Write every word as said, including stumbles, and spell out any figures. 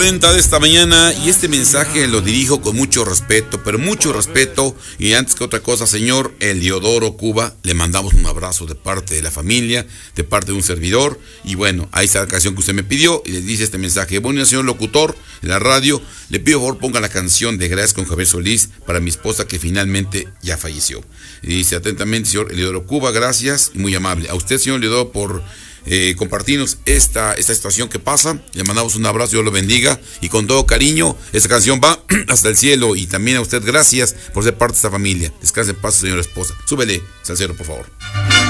De esta mañana, y este mensaje lo dirijo con mucho respeto, pero mucho respeto, y antes que otra cosa, señor Eliodoro Cuba, le mandamos un abrazo de parte de la familia, de parte de un servidor, y bueno, ahí está la canción que usted me pidió, y le dice este mensaje. Bueno, señor locutor de la radio, le pido por favor ponga la canción de Gracias con Javier Solís para mi esposa que finalmente ya falleció. Y dice atentamente, señor Eliodoro Cuba, gracias, y muy amable. A usted, señor Eliodoro, por Eh, compartirnos esta, esta situación que pasa. Le mandamos un abrazo, Dios lo bendiga, y con todo cariño esta canción va hasta el cielo. Y también a usted gracias por ser parte de esta familia. Descanse en paz, señora esposa. Súbele, salsero, por favor.